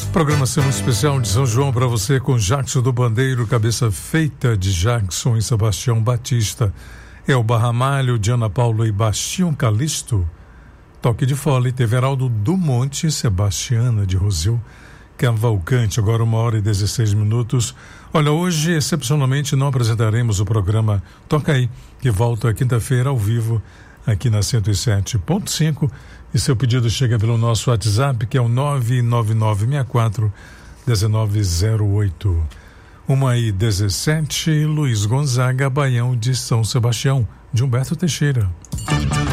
Programação especial de São João para você com Jackson do Bandeiro, cabeça feita de Jackson e Sebastião Batista. Elba Ramalho, Diana Paula e Bastião Calisto. Toque de fole, teve Heraldo do Monte e Sebastiana de Rosil. Cavalcante, agora 1h16. Olha, hoje, excepcionalmente, não apresentaremos o programa Toca Aí, que volta quinta-feira ao vivo aqui na 107.5. E seu pedido chega pelo nosso WhatsApp, que é o 99964-1908. 1h17, Luiz Gonzaga, Baião de São Sebastião, de Humberto Teixeira.